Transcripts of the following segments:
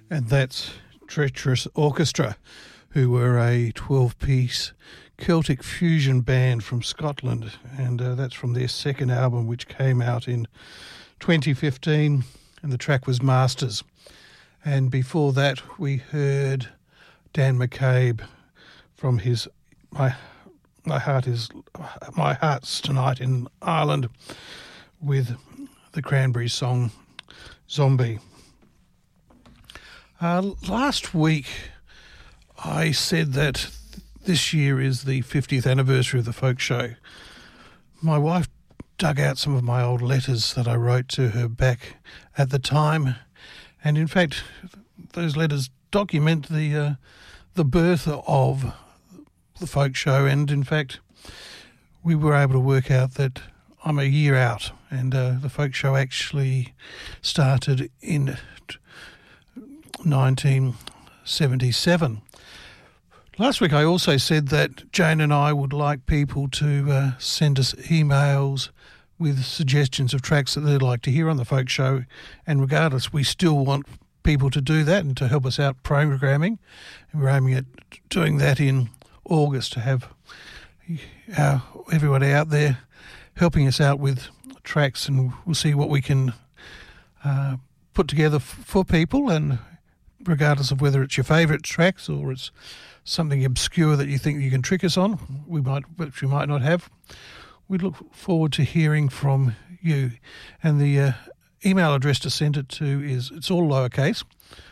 And that's Treacherous Orchestra, who were a 12-piece Celtic fusion band from Scotland, and that's from their second album, which came out in 2015, and the track was Masters. And before that, we heard Dan McCabe from his My Heart's Tonight in Ireland with the Cranberries song Zombie. Last week I said that this year is the 50th anniversary of the folk show. My wife dug out some of my old letters that I wrote to her back at the time, and in fact those letters document the birth of the folk show, and in fact we were able to work out that I'm a year out, and the folk show actually started in 1977. Last week I also said that Jane and I would like people to send us emails with suggestions of tracks that they'd like to hear on the folk show, and regardless, we still want people to do that and to help us out programming, and we're aiming at doing that in August to have everybody out there helping us out with tracks, and we'll see what we can put together for people, and regardless of whether it's your favourite tracks or it's something obscure that you think you can trick us on, which we might not have. We look forward to hearing from you. And the email address to send it to is, it's all lowercase,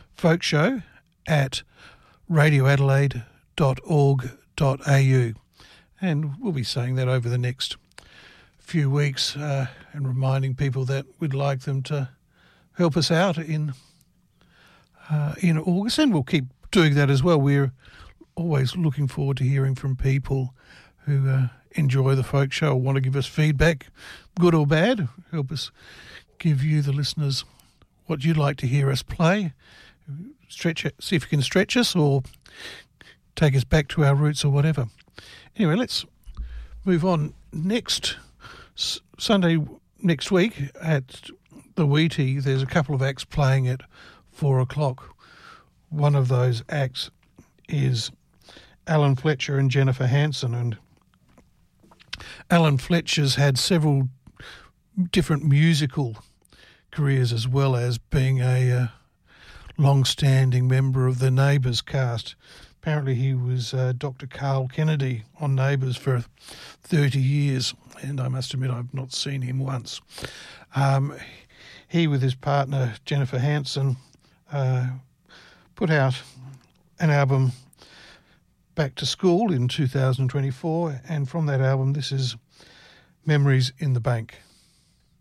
folkshow@radioadelaide.org.au. And we'll be saying that over the next few weeks and reminding people that we'd like them to help us out in August, and we'll keep doing that as well. We're always looking forward to hearing from people who enjoy the folk show or want to give us feedback, good or bad. Help us give you, the listeners, what you'd like to hear us play. See if you can stretch us or take us back to our roots or whatever. Anyway, let's move on. Next Sunday next week at the Wheatie, there's a couple of acts playing at 4 o'clock. One of those acts is Alan Fletcher and Jennifer Hansen, and Alan Fletcher's had several different musical careers as well as being a long-standing member of the Neighbours cast. Apparently he was Dr. Carl Kennedy on Neighbours for 30 years, and I must admit I've not seen him once. He, with his partner Jennifer Hansen, put out an album, Back to School, in 2024, and from that album this is Memories in the Bank.